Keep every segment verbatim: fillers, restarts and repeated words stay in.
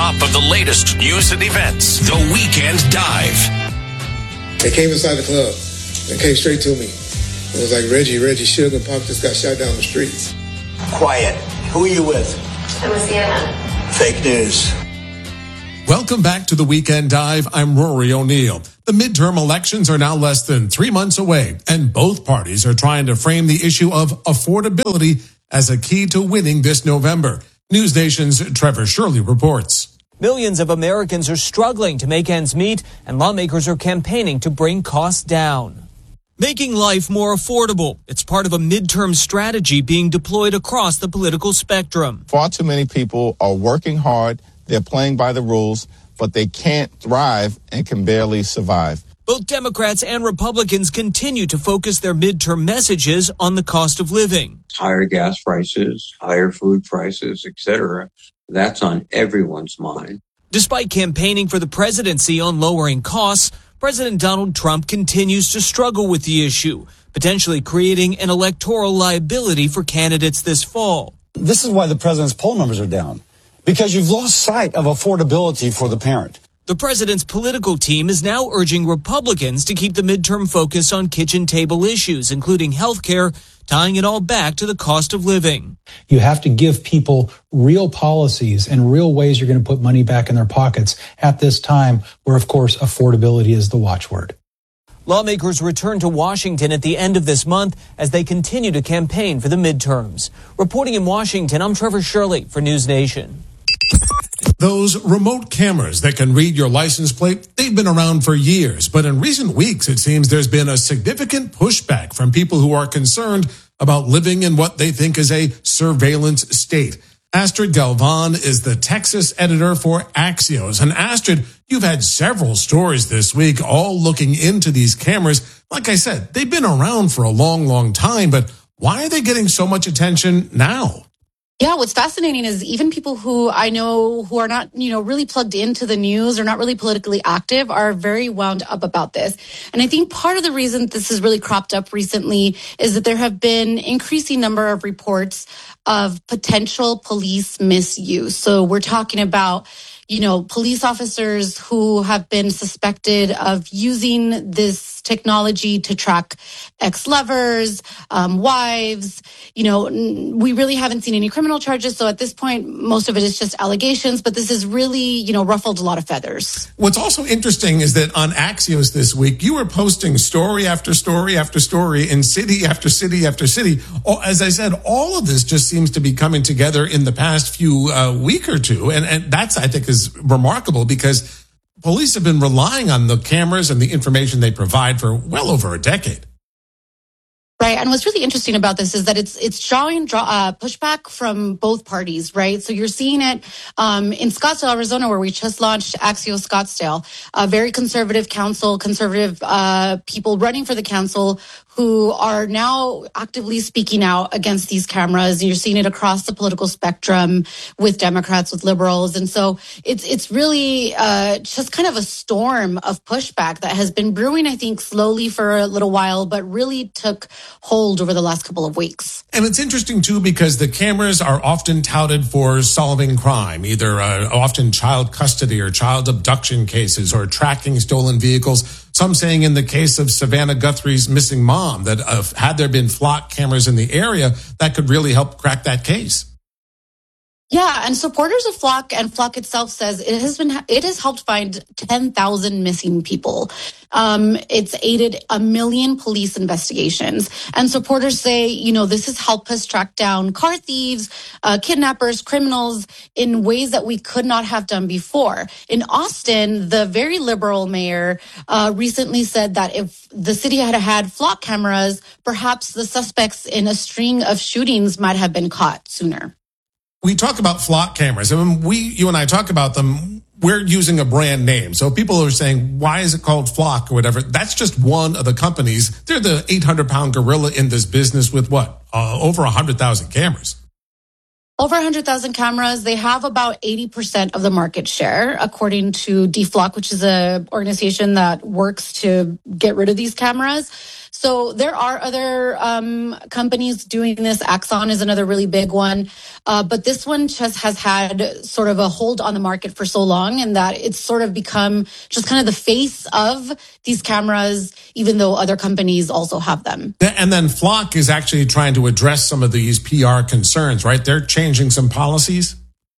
top of the latest news and events. The Weekend Dive. They came inside the club and came straight to me. It was like Reggie, Reggie Suge and Pop just got shot down the street. Quiet. Who are you with? I'm with C N N. Fake news. Welcome back to the Weekend Dive. I'm Rory O'Neill. The midterm elections are now less than three months away, and both parties are trying to frame the issue of affordability as a key to winning this November. News Nation's Trevor Shirley reports. Millions of Americans are struggling to make ends meet, and lawmakers are campaigning to bring costs down. Making life more affordable. It's part of a midterm strategy being deployed across the political spectrum. Far too many people are working hard, they're playing by the rules, but they can't thrive and can barely survive. Both Democrats and Republicans continue to focus their midterm messages on the cost of living. Higher gas prices, higher food prices, et cetera. That's on everyone's mind. Despite campaigning for the presidency on lowering costs, President Donald Trump continues to struggle with the issue, potentially creating an electoral liability for candidates this fall. This is why the president's poll numbers are down, because you've lost sight of affordability for the parent. The president's political team is now urging Republicans to keep the midterm focus on kitchen table issues, including health care, tying it all back to the cost of living. You have to give people real policies and real ways you're going to put money back in their pockets at this time where, of course, affordability is the watchword. Lawmakers return to Washington at the end of this month as they continue to campaign for the midterms. Reporting in Washington, I'm Trevor Shirley for News Nation. Those remote cameras that can read your license plate, they've been around for years. But in recent weeks, it seems there's been a significant pushback from people who are concerned about living in what they think is a surveillance state. Astrid Galvan is the Texas editor for Axios. And Astrid, you've had several stories this week all looking into these cameras. Like I said, they've been around for a long, long time. But why are they getting so much attention now? Yeah, what's fascinating is even people who I know who are not, you know, really plugged into the news or not really politically active are very wound up about this. And I think part of the reason this has really cropped up recently is that there have been increasing number of reports of potential police misuse. So we're talking about, you know, police officers who have been suspected of using this technology to track ex-lovers, um, wives. You know, we really haven't seen any criminal charges. So at this point, most of it is just allegations. But this has really, you know, ruffled a lot of feathers. What's also interesting is that on Axios this week, you were posting story after story after story in city after city after city. As I said, all of this just seems to be coming together in the past few uh, week or two. And, and that's, I think, is remarkable because police have been relying on the cameras and the information they provide for well over a decade. Right. And what's really interesting about this is that it's it's drawing draw, uh, pushback from both parties. Right. So you're seeing it um, in Scottsdale, Arizona, where we just launched Axios Scottsdale, a very conservative council, conservative uh, people running for the council who are now actively speaking out against these cameras. And you're seeing it across the political spectrum with Democrats, with liberals. And so it's it's really uh, just kind of a storm of pushback that has been brewing, I think, slowly for a little while, but really took hold over the last couple of weeks. And it's interesting, too, because the cameras are often touted for solving crime, either uh, often child custody or child abduction cases or tracking stolen vehicles. Some saying in the case of Savannah Guthrie's missing mom that uh, had there been flock cameras in the area, that could really help crack that case. Yeah, and supporters of Flock and Flock itself says it has been it has helped find ten thousand missing people. Um, it's aided a million police investigations, and supporters say, you know, this has helped us track down car thieves, uh, kidnappers, criminals in ways that we could not have done before. In Austin, the very liberal mayor uh, recently said that if the city had had Flock cameras, perhaps the suspects in a string of shootings might have been caught sooner. We talk about Flock cameras, and when we, you and I talk about them, we're using a brand name. So people are saying, why is it called Flock or whatever? That's just one of the companies. They're the eight hundred pound gorilla in this business with what? Uh, over one hundred thousand cameras. Over one hundred thousand cameras. They have about eighty percent of the market share, according to D Flock, which is an organization that works to get rid of these cameras. So there are other um, companies doing this. Axon is another really big one. Uh, but this one just has had sort of a hold on the market for so long, and that it's sort of become just kind of the face of these cameras, even though other companies also have them. And then Flock is actually trying to address some of these P R concerns, right? They're changing some policies.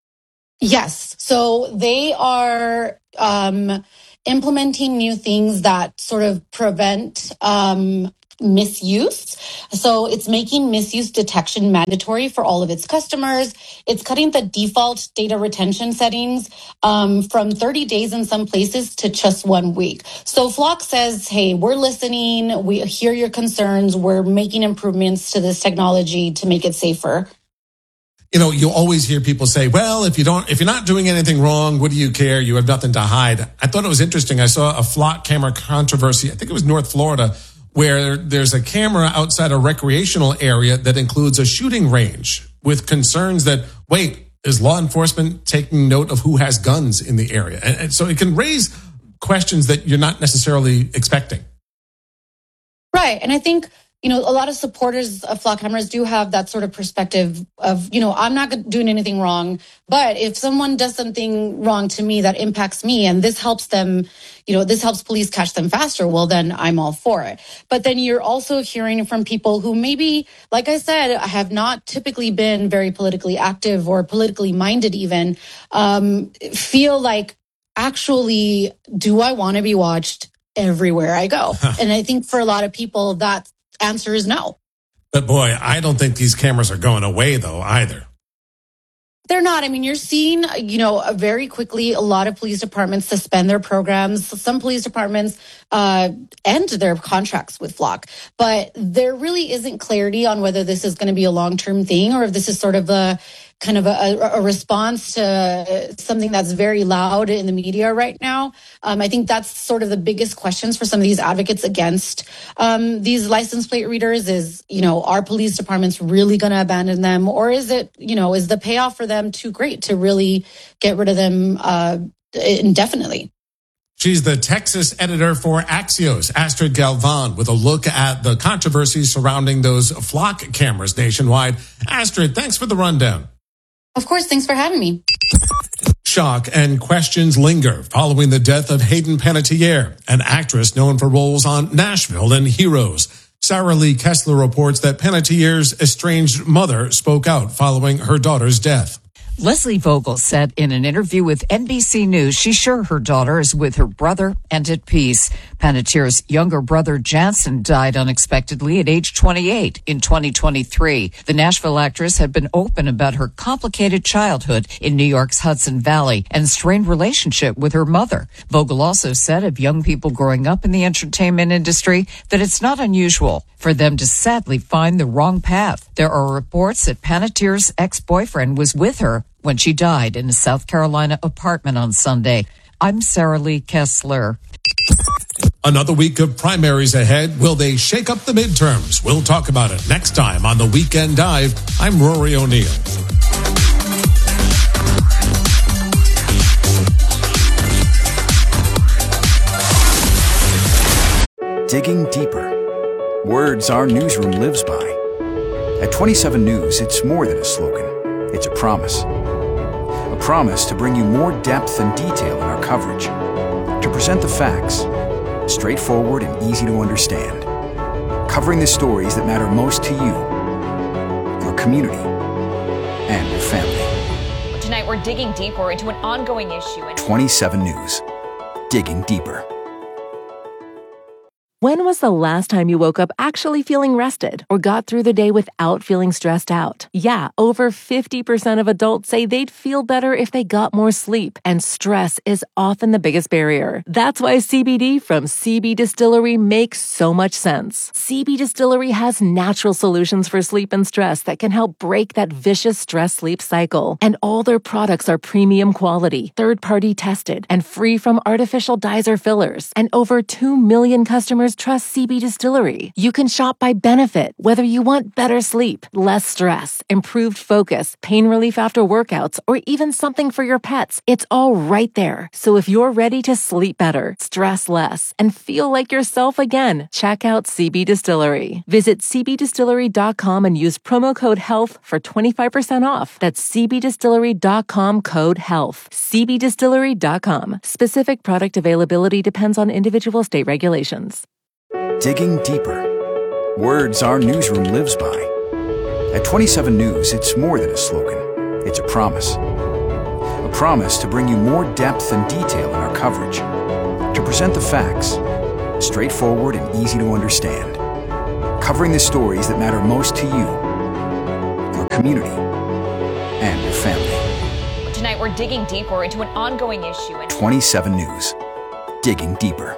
Yes. So they are um, implementing new things that sort of prevent um, misuse. So it's making misuse detection mandatory for all of its customers. It's cutting the default data retention settings um, from thirty days in some places to just one week. So Flock says, hey, we're listening. We hear your concerns. We're making improvements to this technology to make it safer. You know, you always hear people say, well, if you don't, if you're not doing anything wrong, what do you care? You have nothing to hide. I thought it was interesting. I saw a Flock camera controversy. I think it was North Florida, where there's a camera outside a recreational area that includes a shooting range with concerns that, wait, is law enforcement taking note of who has guns in the area? And, and so it can raise questions that you're not necessarily expecting. Right. And I think, you know, a lot of supporters of Flock cameras do have that sort of perspective of, you know, I'm not doing anything wrong, but if someone does something wrong to me that impacts me and this helps them, you know, this helps police catch them faster, well, then I'm all for it. But then you're also hearing from people who maybe, like I said, have not typically been very politically active or politically minded even, um, feel like, actually, do I want to be watched everywhere I go? And I think for a lot of people, that answer is no. But boy, I don't think these cameras are going away though either. They're not. I mean, you're seeing, you know, very quickly a lot of police departments suspend their programs. Some police departments uh, end their contracts with Flock. But there really isn't clarity on whether this is going to be a long-term thing or if this is sort of a kind of a, a response to something that's very loud in the media right now. Um, I think that's sort of the biggest questions for some of these advocates against um, these license plate readers is, you know, are police departments really going to abandon them? Or is it, you know, is the payoff for them too great to really get rid of them uh, indefinitely? She's the Texas editor for Axios, Astrid Galvan, with a look at the controversies surrounding those Flock cameras nationwide. Astrid, thanks for the rundown. Of course. Thanks for having me. Shock and questions linger following the death of Hayden Panettiere, an actress known for roles on Nashville and Heroes. Sarah Lee Kessler reports that Panettiere's estranged mother spoke out following her daughter's death. Leslie Vogel said in an interview with N B C News she's sure her daughter is with her brother and at peace. Panettiere's younger brother Jansen died unexpectedly at age twenty-eight in twenty twenty-three. The Nashville actress had been open about her complicated childhood in New York's Hudson Valley and strained relationship with her mother. Vogel also said of young people growing up in the entertainment industry that it's not unusual for them to sadly find the wrong path. There are reports that Panettiere's ex-boyfriend was with her when she died in a South Carolina apartment on Sunday. I'm Sarah Lee Kessler. Another week of primaries ahead. Will they shake up the midterms? We'll talk about it next time on The Weekend Dive. I'm Rory O'Neill. Digging deeper. Words our newsroom lives by. At twenty-seven News, it's more than a slogan. It's a promise. A promise to bring you more depth and detail in our coverage. To present the facts, straightforward and easy to understand. Covering the stories that matter most to you, your community, and your family. Tonight we're digging deeper into an ongoing issue. twenty-seven News. Digging deeper. When was the last time you woke up actually feeling rested or got through the day without feeling stressed out? Yeah, over fifty percent of adults say they'd feel better if they got more sleep, and stress is often the biggest barrier. That's why C B D from C B Distillery makes so much sense. C B Distillery has natural solutions for sleep and stress that can help break that vicious stress-sleep cycle. And all their products are premium quality, third-party tested, and free from artificial dyes or fillers. And over two million customers customers trust C B Distillery. You can shop by benefit, whether you want better sleep, less stress, improved focus, pain relief after workouts, or even something for your pets. It's all right there. So if you're ready to sleep better, stress less, and feel like yourself again, check out C B Distillery. Visit c b distillery dot com and use promo code HEALTH for twenty-five percent off. That's c b distillery dot com code HEALTH. c b distillery dot com. Specific product availability depends on individual state regulations. Digging deeper. Words our newsroom lives by. At twenty-seven News, it's more than a slogan. It's a promise. A promise to bring you more depth and detail in our coverage. To present the facts, straightforward and easy to understand. Covering the stories that matter most to you, your community, and your family. Tonight, we're digging deeper into an ongoing issue. twenty-seven News. Digging deeper.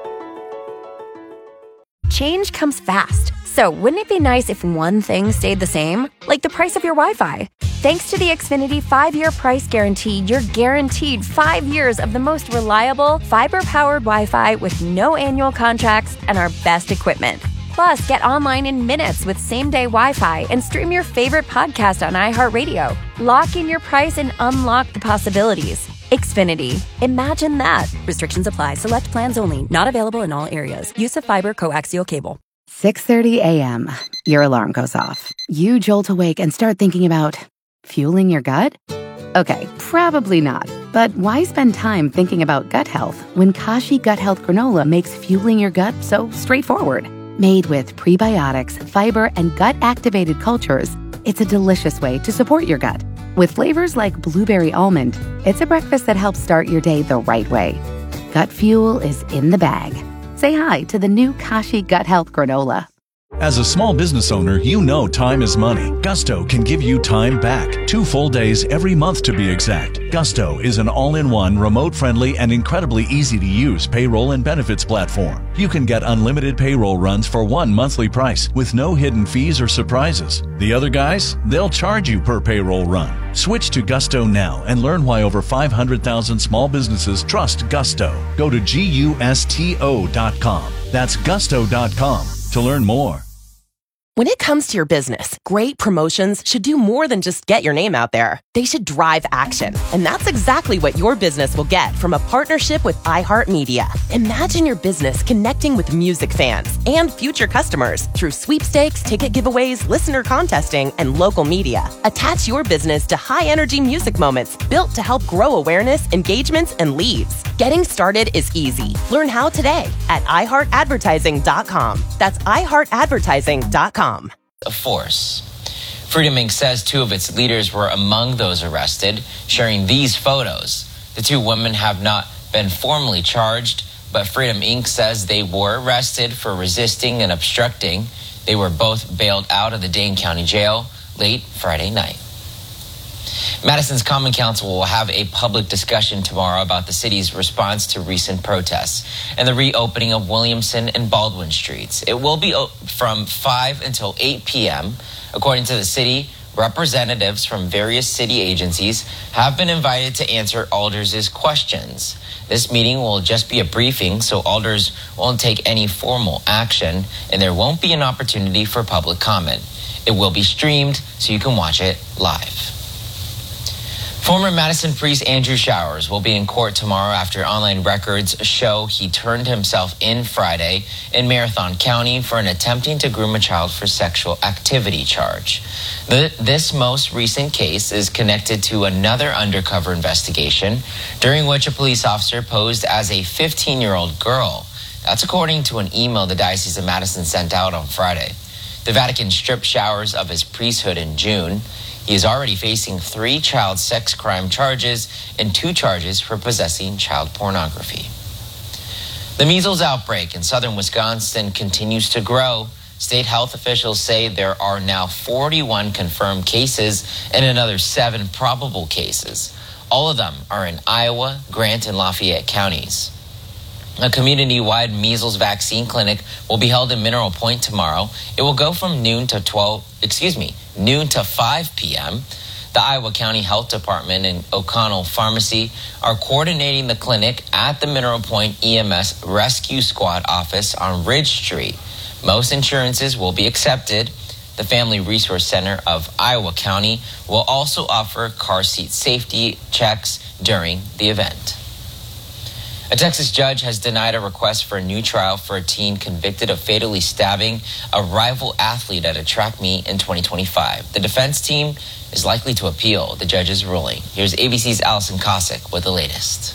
Change comes fast. So wouldn't it be nice if one thing stayed the same? Like the price of your Wi-Fi. Thanks to the Xfinity five-year price guarantee, you're guaranteed five years of the most reliable, fiber-powered Wi-Fi with no annual contracts and our best equipment. Plus, get online in minutes with same-day Wi-Fi and stream your favorite podcast on iHeartRadio. Lock in your price and unlock the possibilities. Xfinity. Imagine that. Restrictions apply. Select plans only. Not available in all areas. Use of fiber coaxial cable. six thirty a.m. Your alarm goes off. You jolt awake and start thinking about fueling your gut? Okay, probably not. But why spend time thinking about gut health when Kashi Gut Health Granola makes fueling your gut so straightforward? Made with prebiotics, fiber, and gut-activated cultures, it's a delicious way to support your gut. With flavors like blueberry almond, it's a breakfast that helps start your day the right way. Gut fuel is in the bag. Say hi to the new Kashi Gut Health Granola. As a small business owner, you know time is money. Gusto can give you time back. Two full days every month to be exact. Gusto is an all-in-one, remote-friendly, and incredibly easy-to-use payroll and benefits platform. You can get unlimited payroll runs for one monthly price with no hidden fees or surprises. The other guys, they'll charge you per payroll run. Switch to Gusto now and learn why over five hundred thousand small businesses trust Gusto. Go to gusto dot com. That's gusto dot com to learn more. When it comes to your business, great promotions should do more than just get your name out there. They should drive action. And that's exactly what your business will get from a partnership with iHeartMedia. Imagine your business connecting with music fans and future customers through sweepstakes, ticket giveaways, listener contesting, and local media. Attach your business to high-energy music moments built to help grow awareness, engagements, and leads. Getting started is easy. Learn how today at i heart advertising dot com. That's i heart advertising dot com. Of force. Freedom Incorporated says two of its leaders were among those arrested, sharing these photos. The two women have not been formally charged, but Freedom Incorporated says they were arrested for resisting and obstructing. They were both bailed out of the Dane County Jail late Friday night. Madison's Common Council will have a public discussion tomorrow about the city's response to recent protests and the reopening of Williamson and Baldwin Streets. It will be from five until eight p.m. According to the city, representatives from various city agencies have been invited to answer alders' questions. This meeting will just be a briefing, so alders won't take any formal action, and there won't be an opportunity for public comment. It will be streamed, so you can watch it live. Former Madison priest Andrew Showers will be in court tomorrow after online records show he turned himself in Friday in Marathon County for an attempting to groom a child for sexual activity charge. The, this most recent case is connected to another undercover investigation during which a police officer posed as a fifteen-year-old girl. That's according to an email the Diocese of Madison sent out on Friday. The Vatican stripped Showers of his priesthood in June. He is already facing three child sex crime charges and two charges for possessing child pornography. The measles outbreak in southern Wisconsin continues to grow. State health officials say there are now forty-one confirmed cases and another seven probable cases. All of them are in Iowa, Grant, and Lafayette counties. A community-wide measles vaccine clinic will be held in Mineral Point tomorrow. It will go from noon to twelve, excuse me, noon to five p.m. The Iowa County Health Department and O'Connell Pharmacy are coordinating the clinic at the Mineral Point E M S Rescue Squad office on Ridge Street. Most insurances will be accepted. The Family Resource Center of Iowa County will also offer car seat safety checks during the event. A Texas judge has denied a request for a new trial for a teen convicted of fatally stabbing a rival athlete at a track meet in twenty twenty-five. The defense team is likely to appeal the judge's ruling. Here's A B C's Allison Cossack with the latest.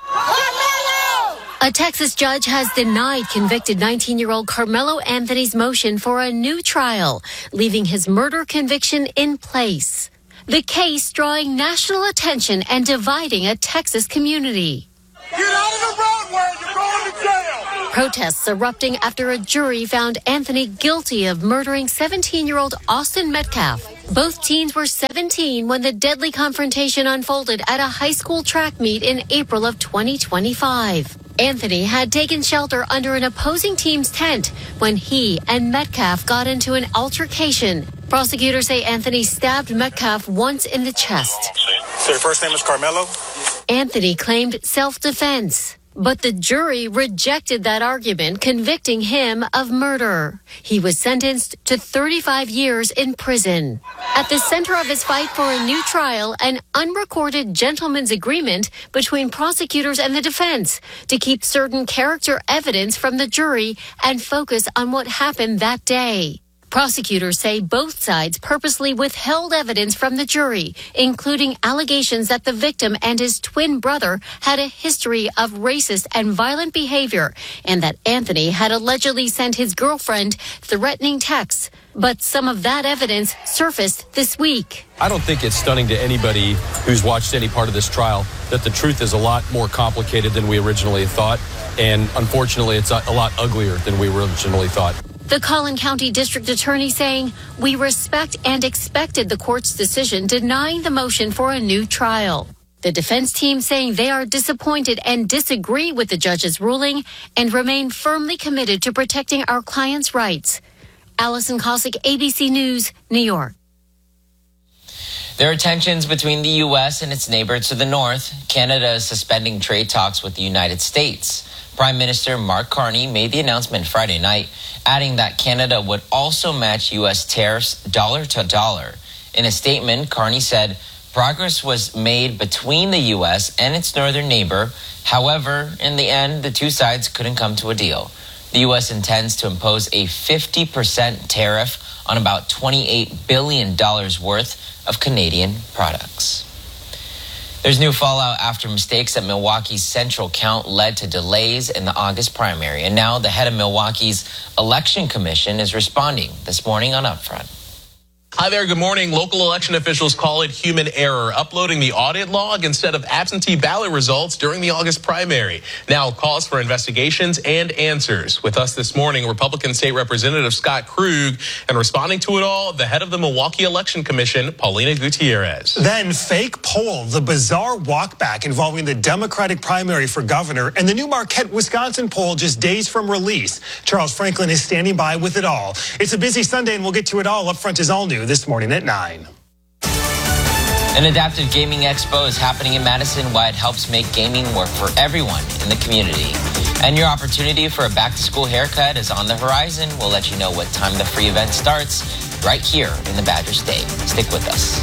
A Texas judge has denied convicted nineteen-year-old Carmelo Anthony's motion for a new trial, leaving his murder conviction in place. The case drawing national attention and dividing a Texas community. Get out of the roadway, you're going to jail! Protests erupting after a jury found Anthony guilty of murdering seventeen-year-old Austin Metcalf. Both teens were seventeen when the deadly confrontation unfolded at a high school track meet in April of twenty twenty-five. Anthony had taken shelter under an opposing team's tent when he and Metcalf got into an altercation. Prosecutors say Anthony stabbed Metcalf once in the chest. So your first name is Carmelo? Anthony claimed self-defense, but the jury rejected that argument, convicting him of murder. He was sentenced to thirty-five years in prison. At the center of his fight for a new trial, an unrecorded gentleman's agreement between prosecutors and the defense to keep certain character evidence from the jury and focus on what happened that day. Prosecutors say both sides purposely withheld evidence from the jury, including allegations that the victim and his twin brother had a history of racist and violent behavior, and that Anthony had allegedly sent his girlfriend threatening texts. But some of that evidence surfaced this week. I don't think it's stunning to anybody who's watched any part of this trial that the truth is a lot more complicated than we originally thought, and unfortunately it's a lot uglier than we originally thought. The Collin County District Attorney saying, "We respect and expected the court's decision denying the motion for a new trial." The defense team saying they are disappointed and disagree with the judge's ruling and remain firmly committed to protecting our clients' rights. Allison Cossack, A B C News, New York. There are tensions between the U S and its neighbor to the north. Canada is suspending trade talks with the United States. Prime Minister Mark Carney made the announcement Friday night, adding that Canada would also match U S tariffs dollar to dollar. In a statement, Carney said progress was made between the U S and its northern neighbor. However, in the end, the two sides couldn't come to a deal. The U S intends to impose a fifty percent tariff on about twenty-eight billion dollars worth of Canadian products. There's new fallout after mistakes at Milwaukee's central count led to delays in the August primary. And now the head of Milwaukee's election commission is responding this morning on Upfront. Hi there, good morning. Local election officials call it human error, uploading the audit log instead of absentee ballot results during the August primary. Now calls for investigations and answers. With us this morning, Republican State Representative Scott Krug, and responding to it all, the head of the Milwaukee Election Commission, Paulina Gutierrez. Then fake poll, the bizarre walkback involving the Democratic primary for governor, and the new Marquette, Wisconsin poll just days from release. Charles Franklin is standing by with it all. It's a busy Sunday, and we'll get to it all. Upfront is all new this morning at nine. An adaptive gaming expo is happening in Madison, why it helps make gaming work for everyone in the community. And your opportunity for a back-to-school haircut is on the horizon. We'll let you know what time the free event starts right here in the Badger State. Stick with us.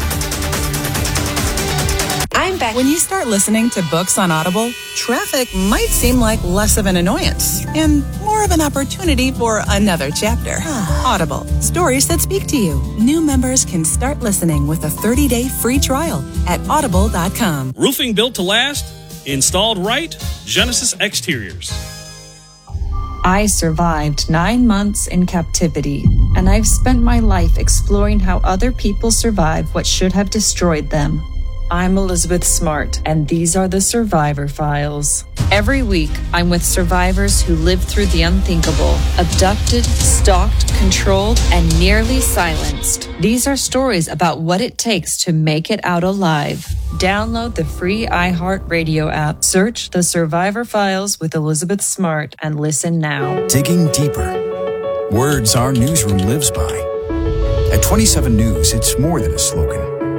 I'm back. When you start listening to books on Audible, traffic might seem like less of an annoyance and more of an opportunity for another chapter. Audible, stories that speak to you. New members can start listening with a thirty-day free trial at audible dot com. Roofing built to last, installed right, Genesis Exteriors. I survived nine months in captivity, and I've spent my life exploring how other people survive what should have destroyed them. I'm Elizabeth Smart, and these are the Survivor Files. Every week, I'm with survivors who lived through the unthinkable, abducted, stalked, controlled, and nearly silenced. These are stories about what it takes to make it out alive. Download the free iHeartRadio app, search The Survivor Files with Elizabeth Smart, and listen now. Digging deeper. Words our newsroom lives by. At twenty-seven News, it's more than a slogan.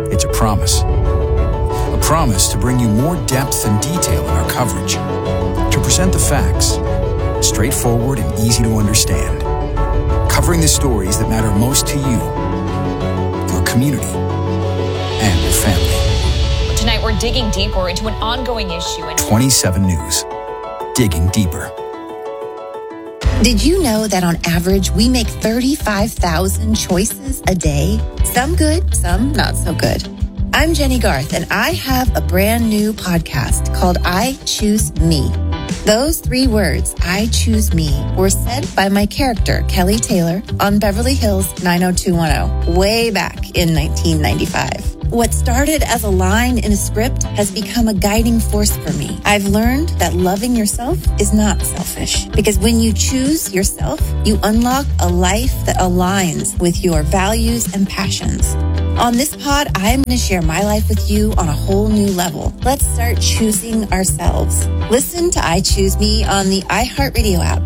It's a promise. A promise to bring you more depth and detail in our coverage. To present the facts, straightforward and easy to understand. Covering the stories that matter most to you, your community, and your family. Tonight, we're digging deeper into an ongoing issue. In twenty-seven News. Digging deeper. Did you know that on average, we make thirty-five thousand choices a day? Some good, some not so good. I'm Jenny Garth, and I have a brand new podcast called I Choose Me. Those three words, I choose me, were said by my character, Kelly Taylor, on Beverly Hills nine oh two one oh, way back in nineteen ninety-five. What started as a line in a script has become a guiding force for me. I've learned that loving yourself is not selfish, because when you choose yourself, you unlock a life that aligns with your values and passions. On this pod, I'm going to share my life with you on a whole new level. Let's start choosing ourselves. Listen to I Choose Me on the iHeartRadio app.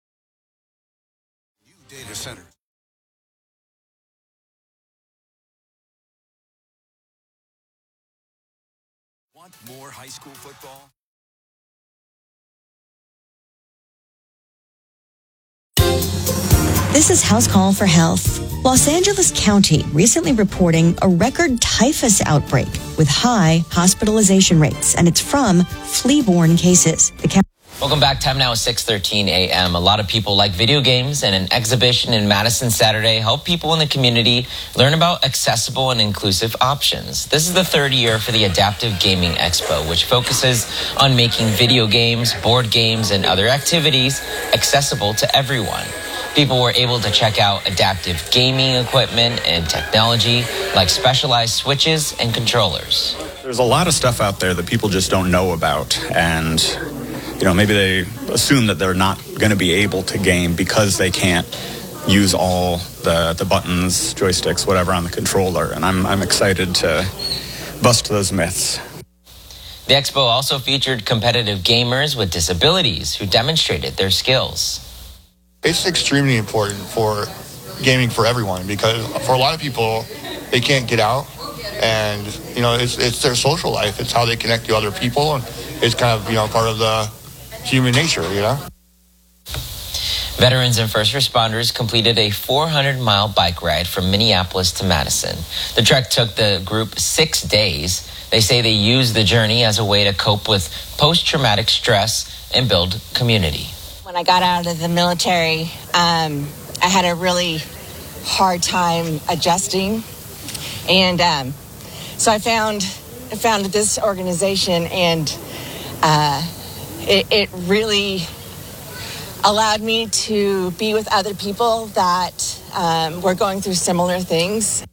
New data center. Want more high school football? This is House Call for Health. Los Angeles County recently reporting a record typhus outbreak with high hospitalization rates, and it's from flea-borne cases. The county- Welcome back. Time now is six thirteen a.m. A lot of people like video games, and an exhibition in Madison Saturday helped people in the community learn about accessible and inclusive options. This is the third year for the Adaptive Gaming Expo, which focuses on making video games, board games, and other activities accessible to everyone. People were able to check out adaptive gaming equipment and technology like specialized switches and controllers. There's a lot of stuff out there that people just don't know about, and you know, maybe they assume that they're not going to be able to game because they can't use all the, the buttons, joysticks, whatever on the controller. And I'm, I'm excited to bust those myths. The expo also featured competitive gamers with disabilities who demonstrated their skills. It's extremely important for gaming for everyone, because for a lot of people, they can't get out, and you know, it's it's their social life. It's how they connect to other people, and it's kind of, you know, part of the human nature, you know. Veterans and first responders completed a four hundred mile bike ride from Minneapolis to Madison. The trek took the group six days. They say they used the journey as a way to cope with post-traumatic stress and build community. When I got out of the military, um, I had a really hard time adjusting. And um, so I found I found this organization, and uh, it, it really allowed me to be with other people that um, were going through similar things.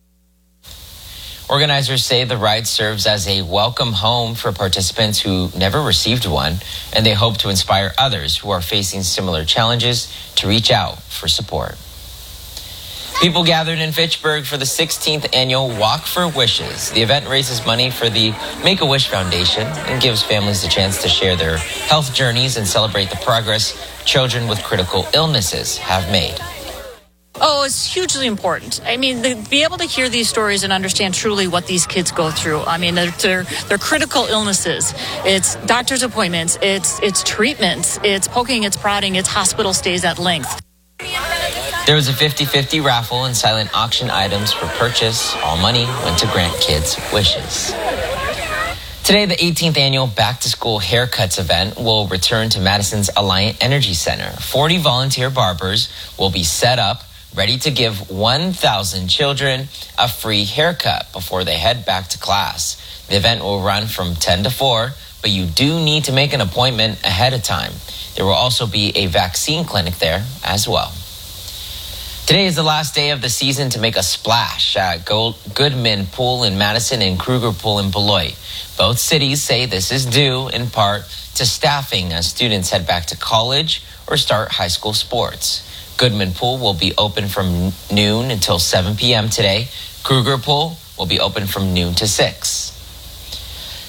Organizers say the ride serves as a welcome home for participants who never received one, and they hope to inspire others who are facing similar challenges to reach out for support. People gathered in Fitchburg for the sixteenth annual Walk for Wishes. The event raises money for the Make-A-Wish Foundation and gives families a chance to share their health journeys and celebrate the progress children with critical illnesses have made. Oh, it's hugely important. I mean, to be able to hear these stories and understand truly what these kids go through. I mean, they're, they're, they're critical illnesses. It's doctor's appointments. It's, it's treatments. It's poking, it's prodding. It's hospital stays at length. There was a fifty-fifty raffle and silent auction items for purchase. All money went to grant kids' wishes. Today, the eighteenth annual Back to School Haircuts event will return to Madison's Alliant Energy Center. forty volunteer barbers will be set up, ready to give one thousand children a free haircut before they head back to class. The event will run from ten to four, but you do need to make an appointment ahead of time. There will also be a vaccine clinic there as well. Today is the last day of the season to make a splash at Goodman Pool in Madison and Kruger Pool in Beloit. Both cities say this is due in part to staffing as students head back to college or start high school sports. Goodman Pool will be open from noon until seven p.m. today. Kruger Pool will be open from noon to six.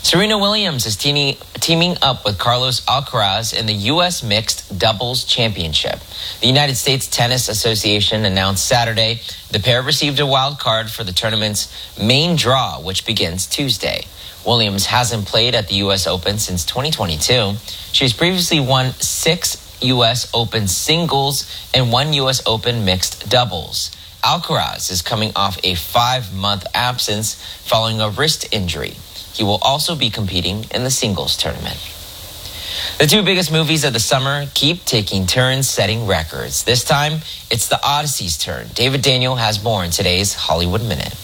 Serena Williams is teaming, teaming up with Carlos Alcaraz in the U S Mixed Doubles Championship. The United States Tennis Association announced Saturday the pair received a wild card for the tournament's main draw, which begins Tuesday. Williams hasn't played at the U S Open since twenty twenty-two. She's previously won six U S Open singles and one U S Open mixed doubles. Alcaraz is coming off a five-month absence following a wrist injury. He will also be competing in the singles tournament. The two biggest movies of the summer keep taking turns setting records. This time, it's The Odyssey's turn. David Daniel has more in today's Hollywood Minute.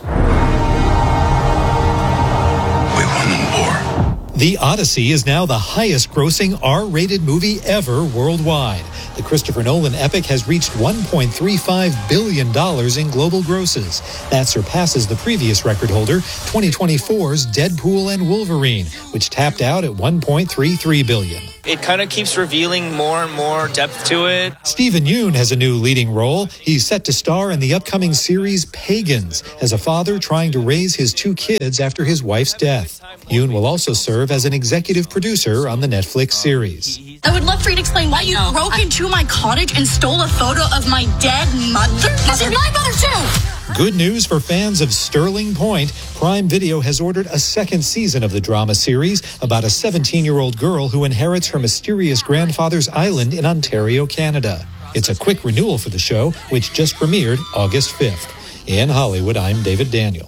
We won the war. The Odyssey is now the highest-grossing R-rated movie ever worldwide. The Christopher Nolan epic has reached one point three five billion dollars in global grosses. That surpasses the previous record holder, twenty twenty-four's Deadpool and Wolverine, which tapped out at one point three three billion dollars. It kind of keeps revealing more and more depth to it. Stephen Yeun has a new leading role. He's set to star in the upcoming series Pagans, as a father trying to raise his two kids after his wife's death. Yeun will also serve as an executive producer on the Netflix series. I would love for you to explain why you no, broke I... into my cottage and stole a photo of my dead mother. This is my mother too! Good news for fans of Sterling Point. Prime Video has ordered a second season of the drama series about a seventeen-year-old girl who inherits her mysterious grandfather's island in Ontario, Canada. It's a quick renewal for the show, which just premiered August fifth. In Hollywood, I'm David Daniel.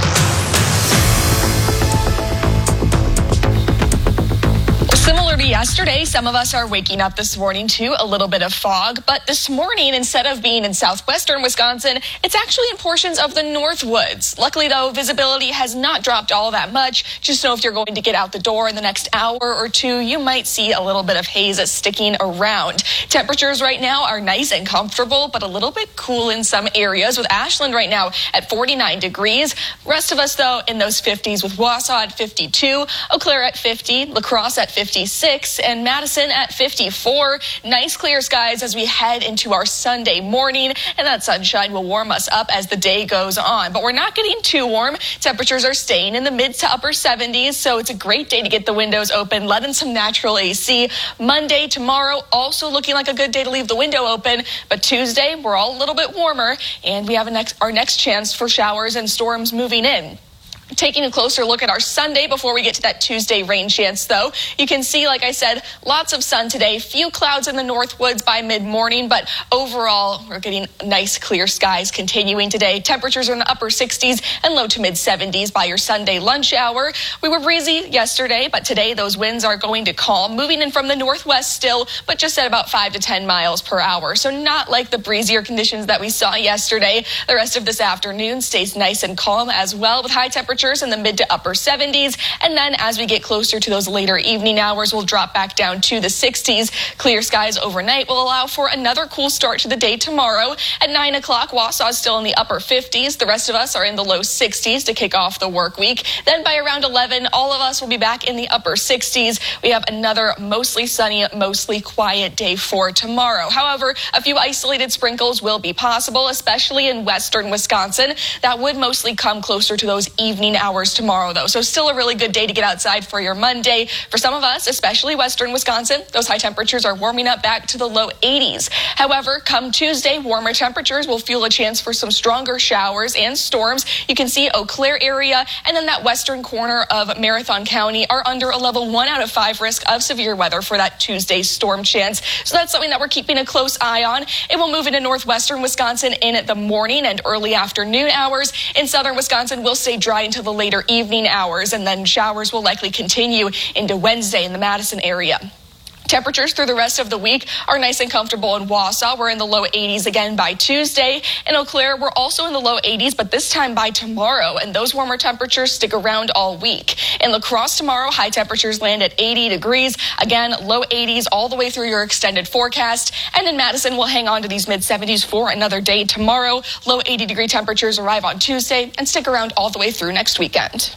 Similar to yesterday, some of us are waking up this morning to a little bit of fog, but this morning, instead of being in southwestern Wisconsin, it's actually in portions of the Northwoods. Luckily, though, visibility has not dropped all that much. Just know if you're going to get out the door in the next hour or two, you might see a little bit of haze sticking around. Temperatures right now are nice and comfortable, but a little bit cool in some areas, with Ashland right now at forty-nine degrees. Rest of us, though, in those fifties, with Wausau at fifty-two, Eau Claire at fifty, La Crosse at fifty-six, and Madison at fifty-four. Nice clear skies as we head into our Sunday morning, and that sunshine will warm us up as the day goes on. But we're not getting too warm. Temperatures are staying in the mid to upper seventies, so it's a great day to get the windows open, let in some natural A C. Monday, tomorrow, also looking like a good day to leave the window open, but Tuesday, we're all a little bit warmer, and we have a next, our next chance for showers and storms moving in. Taking a closer look at our Sunday before we get to that Tuesday rain chance, though, you can see, like I said, lots of sun today. Few clouds in the Northwoods by mid-morning, but overall, we're getting nice clear skies continuing today. Temperatures are in the upper sixties and low to mid-seventies by your Sunday lunch hour. We were breezy yesterday, but today those winds are going to calm, moving in from the northwest still, but just at about five to ten miles per hour. So not like the breezier conditions that we saw yesterday. The rest of this afternoon stays nice and calm as well, with high temperatures in the mid to upper seventies. And then as we get closer to those later evening hours, we'll drop back down to the sixties. Clear skies overnight will allow for another cool start to the day tomorrow. At nine o'clock, Wausau is still in the upper fifties. The rest of us are in the low sixties to kick off the work week. Then by around eleven, all of us will be back in the upper sixties. We have another mostly sunny, mostly quiet day for tomorrow. However, a few isolated sprinkles will be possible, especially in western Wisconsin. That would mostly come closer to those evening hours tomorrow, though. So still a really good day to get outside for your Monday. For some of us, especially western Wisconsin, those high temperatures are warming up back to the low eighties. However, come Tuesday, warmer temperatures will fuel a chance for some stronger showers and storms. You can see Eau Claire area and then that western corner of Marathon County are under a level one out of five risk of severe weather for that Tuesday storm chance. So that's something that we're keeping a close eye on. It will move into northwestern Wisconsin in the morning and early afternoon hours. In southern Wisconsin, we'll stay dry until the later evening hours, and then showers will likely continue into Wednesday in the Madison area. Temperatures through the rest of the week are nice and comfortable in Wausau. We're in the low eighties again by Tuesday. In Eau Claire, we're also in the low eighties, but this time by tomorrow, and those warmer temperatures stick around all week. In La Crosse tomorrow, high temperatures land at eighty degrees. Again, low eighties all the way through your extended forecast. And in Madison, we'll hang on to these mid seventies for another day tomorrow. Low eighty degree temperatures arrive on Tuesday and stick around all the way through next weekend.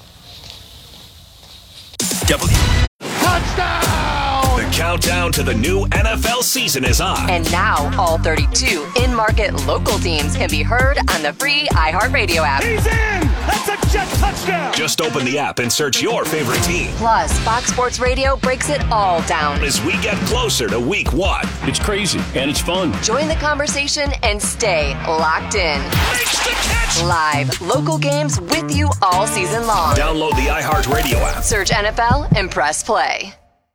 W. Touchdown! The countdown to the new N F L season is on. And now all thirty-two in-market local teams can be heard on the free iHeartRadio app. He's in! That's a Jet touchdown. Just open the app and search your favorite team. Plus, Fox Sports Radio breaks it all down as we get closer to week one. It's crazy and it's fun. Join the conversation and stay locked in. Makes the catch. Live, local games with you all season long. Download the iHeartRadio app. Search N F L and press play.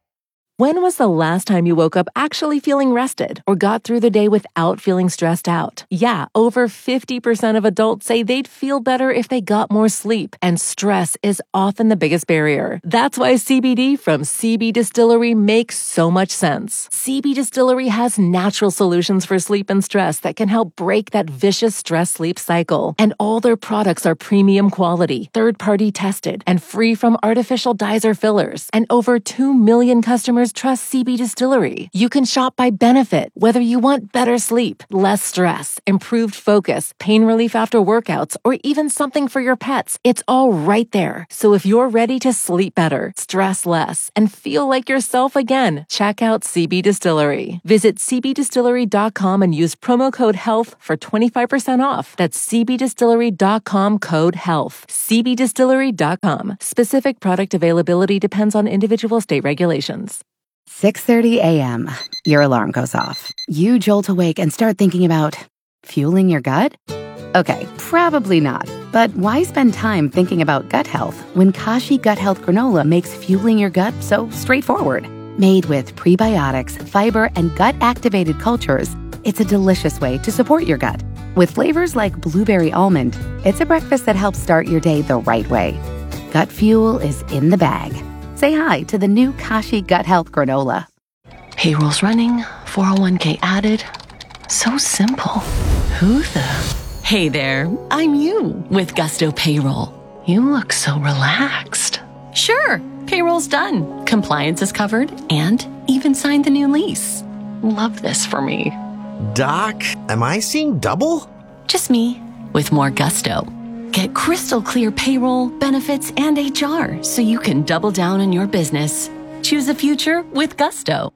When was the last time you woke up actually feeling rested or got through the day without feeling stressed out? Yeah, over fifty percent of adults say they'd feel better if they got more sleep, and stress is often the biggest barrier. That's why C B D from C B Distillery makes so much sense. C B Distillery has natural solutions for sleep and stress that can help break that vicious stress-sleep cycle. And all their products are premium quality, third-party tested, and free from artificial dyes or fillers. And over two million customers trust C B Distillery. You can shop by benefit, whether you want better sleep, less stress, improved focus, pain relief after workouts, or even something for your pets. It's all right there. So if you're ready to sleep better, stress less, and feel like yourself again, check out C B Distillery. Visit c b distillery dot com and use promo code HEALTH for twenty-five percent off. That's c b distillery dot com code HEALTH. c b distillery dot com. Specific product availability depends on individual state regulations. six thirty a.m. Your alarm goes off. You jolt awake and start thinking about fueling your gut? Okay, probably not. But why spend time thinking about gut health when Kashi Gut Health Granola makes fueling your gut so straightforward? Made with prebiotics, fiber, and gut-activated cultures, it's a delicious way to support your gut. With flavors like blueberry almond, it's a breakfast that helps start your day the right way. Gut fuel is in the bag. Say hi to the new Kashi Gut Health Granola. Payroll's running, four oh one k added. So simple. Who the? Hey there, I'm you with Gusto Payroll. You look so relaxed. Sure, payroll's done. Compliance is covered and even signed the new lease. Love this for me. Doc, am I seeing double? Just me with more gusto. Get crystal clear payroll, benefits, and H R so you can double down on your business. Choose a future with Gusto.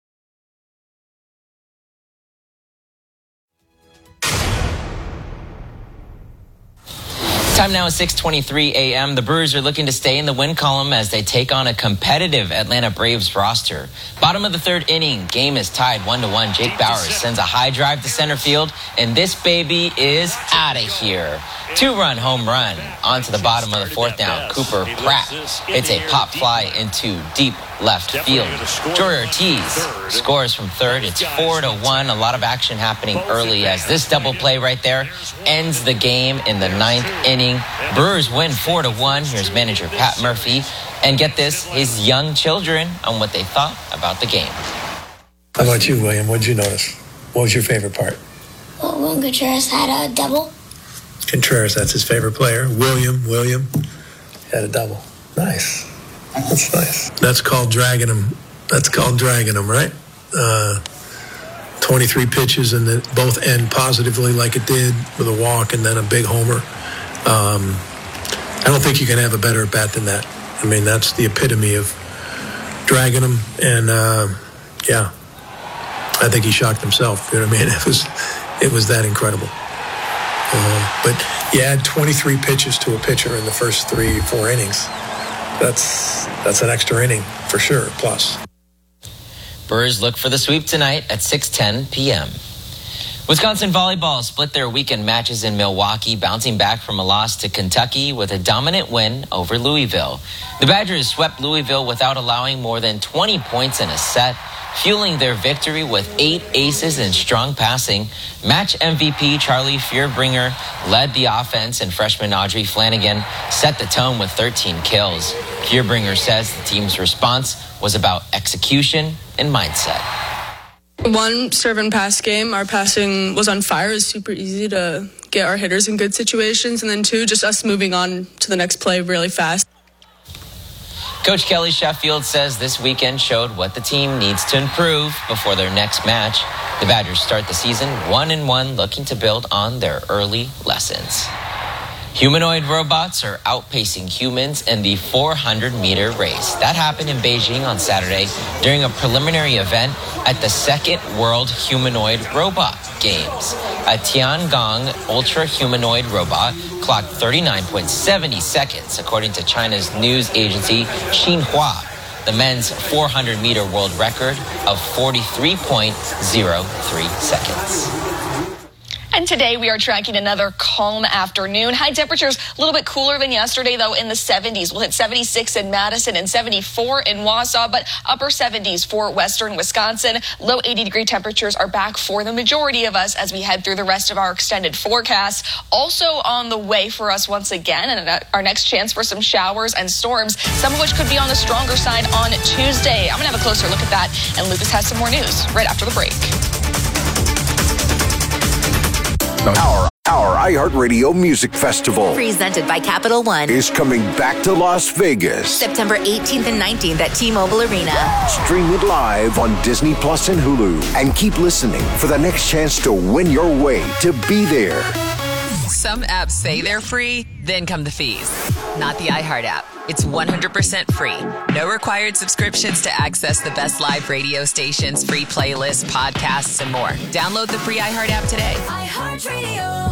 Time now is six twenty-three a.m. The Brewers are looking to stay in the win column as they take on a competitive Atlanta Braves roster. Bottom of the third inning, game is tied one to one. Jake Bauers sends a high drive to center field, and this baby is out of here. Two-run home run onto the bottom of the fourth now. Cooper Pratt hits a pop fly into deep left field. Jory Ortiz scores from third. It's four to one. A lot of action happening early as this double play right there ends the game in the ninth inning. Brewers win four to one. Here's manager Pat Murphy. And get this, his young children on what they thought about the game. How about you, William? What did you notice? What was your favorite part? Well, when Gutierrez had a double. Contreras, that's his favorite player. William, William had a double. Nice. That's nice. That's called dragging him. That's called dragging him, right? Uh, twenty-three pitches and then both end positively like it did with a walk and then a big homer. Um, I don't think you can have a better at bat than that. I mean, that's the epitome of dragging him. And, uh, yeah, I think he shocked himself. You know what I mean? It was, it was that incredible. Uh, but you add twenty-three pitches to a pitcher in the first three, four innings. That's that's an extra inning for sure, plus. Brewers look for the sweep tonight at six ten p.m. Wisconsin volleyball split their weekend matches in Milwaukee, bouncing back from a loss to Kentucky with a dominant win over Louisville. The Badgers swept Louisville without allowing more than twenty points in a set, fueling their victory with eight aces and strong passing. Match M V P Charlie Fearbringer led the offense, and freshman Audrey Flanagan set the tone with thirteen kills. Fearbringer says the team's response was about execution and mindset. One, serve and pass game. Our passing was on fire. It was super easy to get our hitters in good situations. And then two, just us moving on to the next play really fast. Coach Kelly Sheffield says this weekend showed what the team needs to improve before their next match. The Badgers start the season one and one, looking to build on their early lessons. Humanoid robots are outpacing humans in the four hundred meter race. That happened in Beijing on Saturday during a preliminary event at the second World Humanoid Robot Games. A Tiangong Ultra Humanoid robot clocked thirty-nine point seven zero seconds, according to China's news agency Xinhua. The men's four hundred meter world record of forty-three point zero three seconds. And today we are tracking another calm afternoon. High temperatures a little bit cooler than yesterday, though, in the seventies. We'll hit seventy-six in Madison and seventy-four in Wausau, but upper seventies for western Wisconsin. Low eighty degree temperatures are back for the majority of us as we head through the rest of our extended forecast. Also on the way for us once again, and our next chance for some showers and storms, some of which could be on the stronger side on Tuesday. I'm going to have a closer look at that, and Lucas has some more news right after the break. Our, our iHeartRadio Music Festival, presented by Capital One, is coming back to Las Vegas. September eighteenth and nineteenth at T-Mobile Arena. Stream it live on Disney Plus and Hulu. And keep listening for the next chance to win your way to be there. Some apps say they're free, then come the fees. Not the iHeart app. It's one hundred percent free. No required subscriptions to access the best live radio stations, free playlists, podcasts, and more. Download the free iHeart app today. iHeartRadio.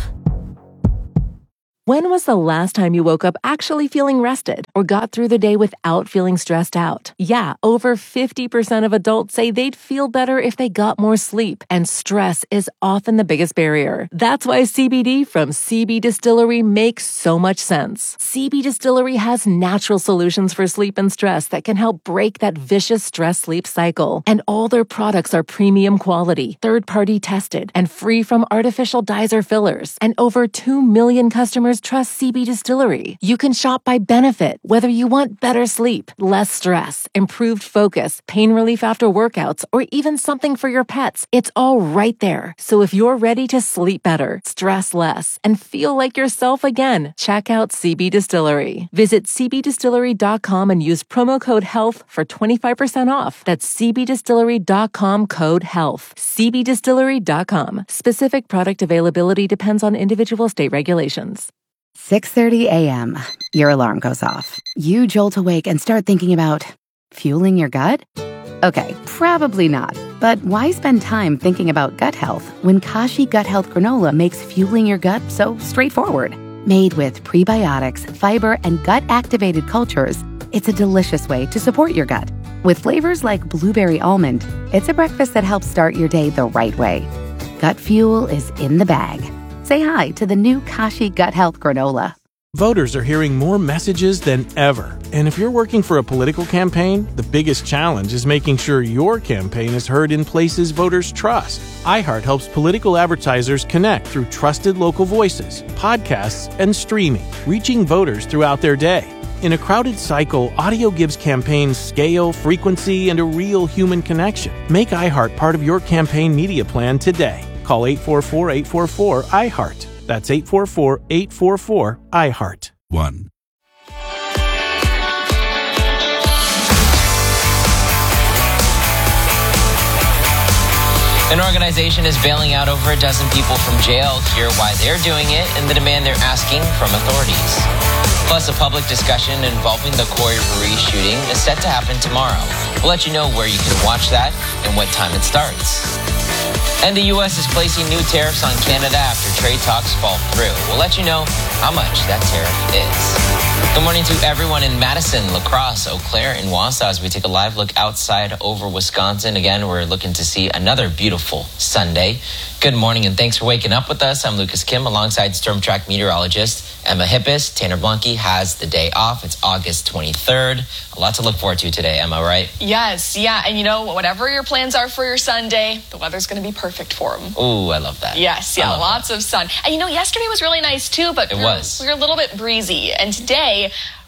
When was the last time you woke up actually feeling rested or got through the day without feeling stressed out? Yeah, over fifty percent of adults say they'd feel better if they got more sleep, and stress is often the biggest barrier. That's why C B D from C B Distillery makes so much sense. C B Distillery has natural solutions for sleep and stress that can help break that vicious stress-sleep cycle. And all their products are premium quality, third-party tested, and free from artificial dyes or fillers. And over two million customers trust C B Distillery. You can shop by benefit, whether you want better sleep, less stress, improved focus, pain relief after workouts, or even something for your pets. It's all right there. So if you're ready to sleep better, stress less, and feel like yourself again, check out C B Distillery. Visit c b distillery dot com and use promo code HEALTH for twenty-five percent off. That's c b distillery dot com code HEALTH. c b distillery dot com. Specific product availability depends on individual state regulations. six thirty a.m. Your alarm goes off. You jolt awake and start thinking about fueling your gut? Okay, probably not. But why spend time thinking about gut health when Kashi Gut Health Granola makes fueling your gut so straightforward? Made with prebiotics, fiber, and gut-activated cultures, it's a delicious way to support your gut. With flavors like blueberry almond, it's a breakfast that helps start your day the right way. Gut fuel is in the bag. Say hi to the new Kashi Gut Health Granola. Voters are hearing more messages than ever. And if you're working for a political campaign, the biggest challenge is making sure your campaign is heard in places voters trust. iHeart helps political advertisers connect through trusted local voices, podcasts, and streaming, reaching voters throughout their day. In a crowded cycle, audio gives campaigns scale, frequency, and a real human connection. Make iHeart part of your campaign media plan today. Call eight four four, eight four four, I heart. That's eight four four, eight four four, I heart. One. An organization is bailing out over a dozen people from jail. Hear why they're doing it and the demand they're asking from authorities. Plus, a public discussion involving the Corey Ruiz shooting is set to happen tomorrow. We'll let you know where you can watch that and what time it starts. And the U S is placing new tariffs on Canada after trade talks fall through. We'll let you know how much that tariff is. Good morning to everyone in Madison, La Crosse, Eau Claire, and Wausau as we take a live look outside over Wisconsin. Again, we're looking to see another beautiful Sunday. Good morning and thanks for waking up with us. I'm Lucas Kim alongside Storm Track meteorologist Emma Hippis. Tanner Blunkey has the day off. It's August twenty-third. A lot to look forward to today, Emma, right? Yes, yeah. And you know, whatever your plans are for your Sunday, the weather's going to be perfect for them. Ooh, I love that. Yes, yeah, lots that. of sun. And you know, yesterday was really nice too, but it we, was. Were, we were a little bit breezy. And today,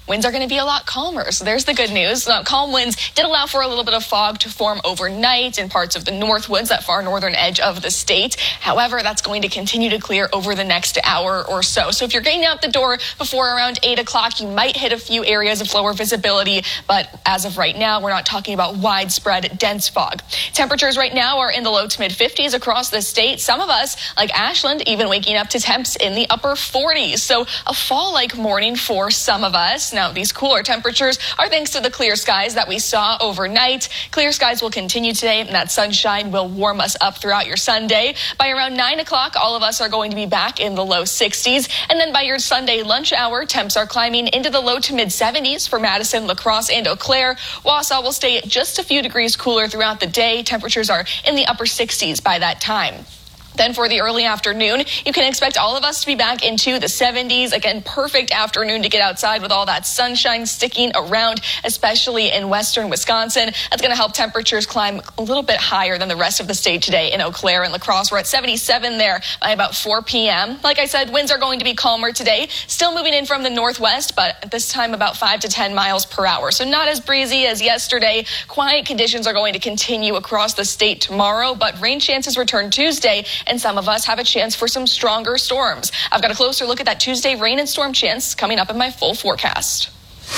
winds are going to be a lot calmer. So there's the good news. Now, calm winds did allow for a little bit of fog to form overnight in parts of the Northwoods, that far northern edge of the state. However, that's going to continue to clear over the next hour or so. So if you're getting out the door before around eight o'clock, you might hit a few areas of lower visibility. But as of right now, we're not talking about widespread dense fog. Temperatures right now are in the low to mid fifties across the state. Some of us, like Ashland, even waking up to temps in the upper forties. So a fall-like morning for some of us. Now, these cooler temperatures are thanks to the clear skies that we saw overnight. Clear skies will continue today, and that sunshine will warm us up throughout your Sunday. By around nine o'clock, all of us are going to be back in the low sixties. And then by your Sunday lunch hour, temps are climbing into the low to mid seventies for Madison, La Crosse, and Eau Claire. Wausau will stay just a few degrees cooler throughout the day. Temperatures are in the upper sixties by that time. Then for the early afternoon, you can expect all of us to be back into the seventies. Again, perfect afternoon to get outside with all that sunshine sticking around, especially in western Wisconsin. That's going to help temperatures climb a little bit higher than the rest of the state today in Eau Claire and La Crosse. We're at seventy-seven there by about four p.m. Like I said, winds are going to be calmer today. Still moving in from the northwest, but at this time about five to ten miles per hour. So not as breezy as yesterday. Quiet conditions are going to continue across the state tomorrow, but rain chances return Tuesday, and some of us have a chance for some stronger storms. I've got a closer look at that Tuesday rain and storm chance coming up in my full forecast.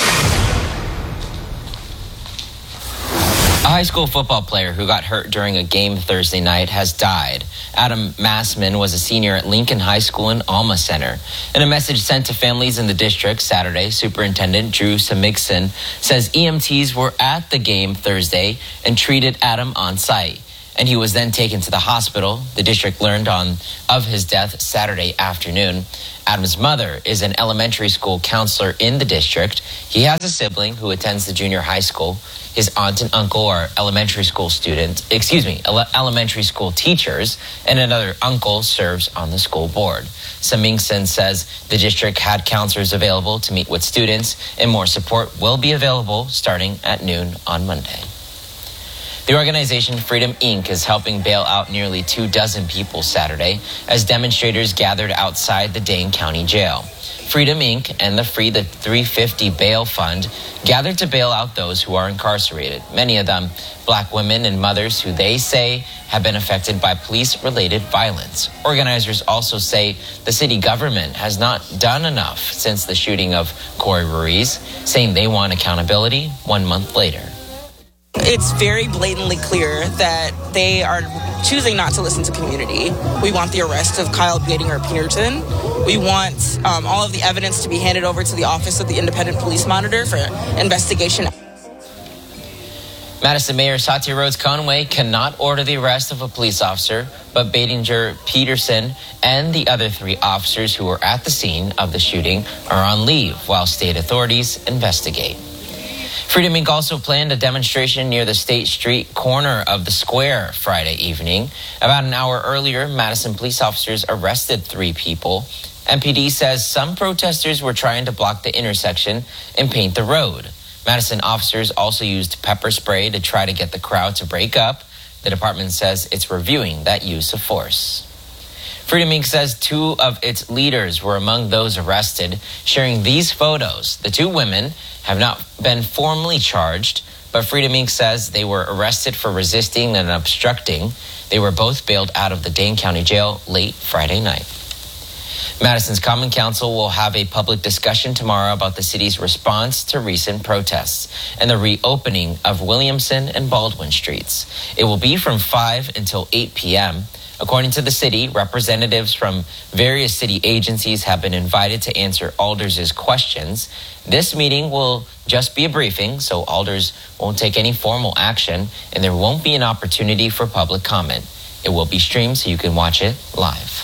A high school football player who got hurt during a game Thursday night has died. Adam Massman was a senior at Lincoln High School in Alma Center. In a message sent to families in the district Saturday, Superintendent Drew Samigson says E M Ts were at the game Thursday and treated Adam on site, and he was then taken to the hospital. The district learned on of his death Saturday afternoon. Adam's mother is an elementary school counselor in the district. He has a sibling who attends the junior high school. His aunt and uncle are elementary school students, excuse me, ele- elementary school teachers, and another uncle serves on the school board. Samingson says the district had counselors available to meet with students, and more support will be available starting at noon on Monday. The organization Freedom Incorporated is helping bail out nearly two dozen people Saturday as demonstrators gathered outside the Dane County Jail. Freedom Incorporated and the Free the three fifty Bail Fund gathered to bail out those who are incarcerated, many of them black women and mothers who they say have been affected by police-related violence. Organizers also say the city government has not done enough since the shooting of Corey Ruiz, saying they want accountability one month later. It's very blatantly clear that they are choosing not to listen to community. We want the arrest of Kyle Badinger-Peterson. We want um, all of the evidence to be handed over to the Office of the Independent Police Monitor for investigation. Madison Mayor Satya Rhodes Conway cannot order the arrest of a police officer, but Badinger-Peterson and the other three officers who were at the scene of the shooting are on leave while state authorities investigate. Freedom Incorporated also planned a demonstration near the State Street corner of the square Friday evening. About an hour earlier, Madison police officers arrested three people. M P D says some protesters were trying to block the intersection and paint the road. Madison officers also used pepper spray to try to get the crowd to break up. The department says it's reviewing that use of force. Freedom Incorporated says two of its leaders were among those arrested, sharing these photos. The two women have not been formally charged, but Freedom Incorporated says they were arrested for resisting and obstructing. They were both bailed out of the Dane County Jail late Friday night. Madison's Common Council will have a public discussion tomorrow about the city's response to recent protests and the reopening of Williamson and Baldwin Streets. It will be from five until eight p.m. According to the city, representatives from various city agencies have been invited to answer Alders' questions. This meeting will just be a briefing, so Alders won't take any formal action, and there won't be an opportunity for public comment. It will be streamed so you can watch it live.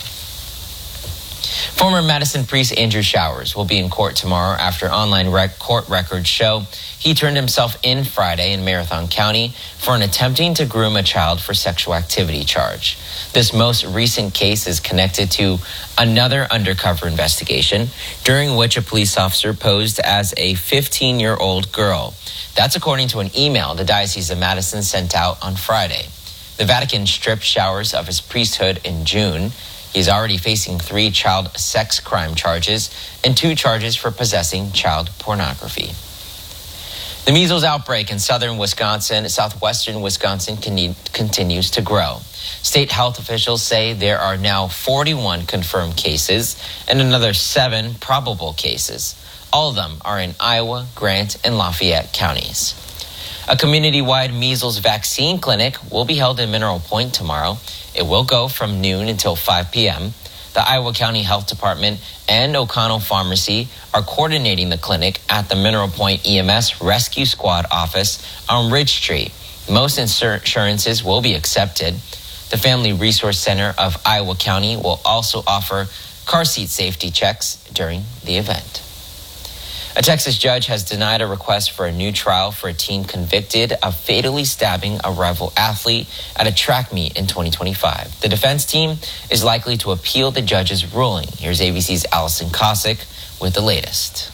Former Madison priest Andrew Showers will be in court tomorrow after online rec- court records show he turned himself in Friday in Marathon County for an attempting to groom a child for sexual activity charge. This most recent case is connected to another undercover investigation during which a police officer posed as a fifteen-year-old girl. That's according to an email the Diocese of Madison sent out on Friday. The Vatican stripped Showers of his priesthood in June. He's already facing three child sex crime charges and two charges for possessing child pornography. The measles outbreak in southern Wisconsin, southwestern Wisconsin con- continues to grow. State health officials say there are now forty-one confirmed cases and another seven probable cases. All of them are in Iowa, Grant, and Lafayette counties. A community-wide measles vaccine clinic will be held in Mineral Point tomorrow. It will go from noon until five p.m. The Iowa County Health Department and O'Connell Pharmacy are coordinating the clinic at the Mineral Point E M S Rescue Squad office on Ridge Street. Most insurances will be accepted. The Family Resource Center of Iowa County will also offer car seat safety checks during the event. A Texas judge has denied a request for a new trial for a teen convicted of fatally stabbing a rival athlete at a track meet in twenty twenty-five. The defense team is likely to appeal the judge's ruling. Here's A B C's Allison Cossack with the latest.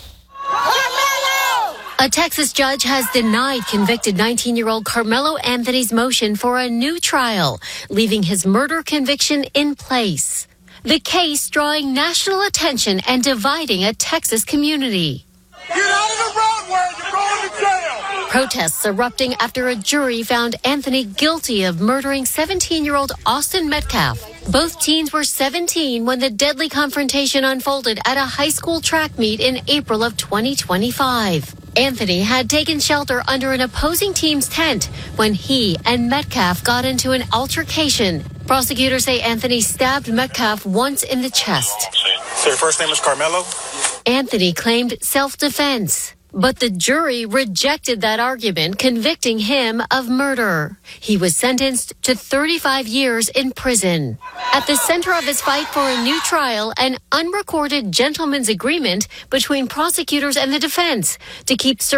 A Texas judge has denied convicted nineteen-year-old Carmelo Anthony's motion for a new trial, leaving his murder conviction in place. The case drawing national attention and dividing a Texas community. Get out of the roadway, you're going to jail! Protests erupting after a jury found Anthony guilty of murdering seventeen-year-old Austin Metcalf. Both teens were seventeen when the deadly confrontation unfolded at a high school track meet in April of twenty twenty-five. Anthony had taken shelter under an opposing team's tent when he and Metcalf got into an altercation. Prosecutors say Anthony stabbed Metcalf once in the chest. So your first name is Carmelo? Anthony claimed self-defense, but the jury rejected that argument, convicting him of murder. He was sentenced to thirty-five years in prison. At the center of his fight for a new trial, an unrecorded gentleman's agreement between prosecutors and the defense to keep certain